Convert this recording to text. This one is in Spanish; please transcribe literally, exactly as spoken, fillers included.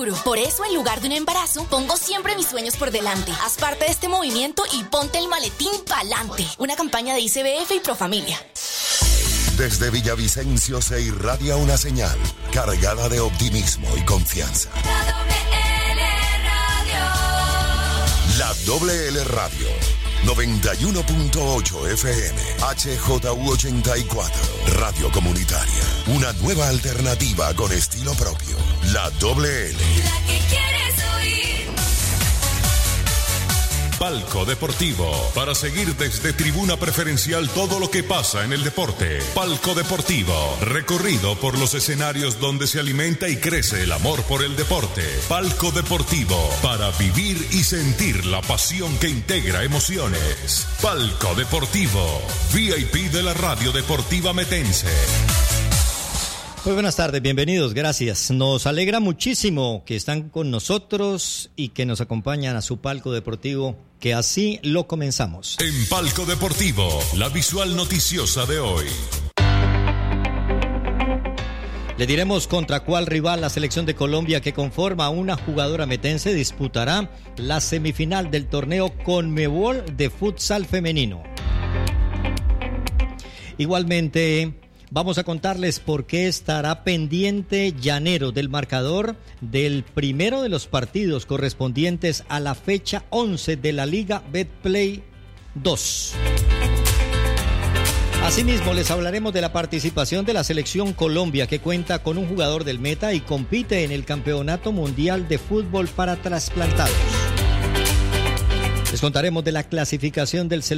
futuro. Por eso, en lugar de un embarazo, pongo siempre mis sueños por delante. Haz parte de este movimiento y ponte el maletín pa'lante. Una campaña de I C B F y Profamilia. Desde Villavicencio se irradia una señal cargada de optimismo y confianza. La Doble L Radio, noventa y uno punto ocho F M, H J U ochenta y cuatro, Radio Comunitaria. Una nueva alternativa con estilo propio. La Doble L. La que quieres oír. Palco Deportivo, para seguir desde tribuna preferencial todo lo que pasa en el deporte. Palco Deportivo, recorrido por los escenarios donde se alimenta y crece el amor por el deporte. Palco Deportivo, para vivir y sentir la pasión que integra emociones. Palco Deportivo, V I P de la Radio Deportiva Metense. Muy buenas tardes, bienvenidos, gracias. Nos alegra muchísimo que están con nosotros y que nos acompañan a su Palco Deportivo, que así lo comenzamos. En Palco Deportivo, la visual noticiosa de hoy. Le diremos contra cuál rival la selección de Colombia, que conforma una jugadora metense, disputará la semifinal del torneo Conmebol de futsal femenino. Igualmente, vamos a contarles por qué estará pendiente Llanero del marcador del primero de los partidos correspondientes a la fecha once de la Liga Betplay dos. Asimismo, les hablaremos de la participación de la selección Colombia, que cuenta con un jugador del Meta y compite en el Campeonato Mundial de Fútbol para Trasplantados. Les contaremos de la clasificación del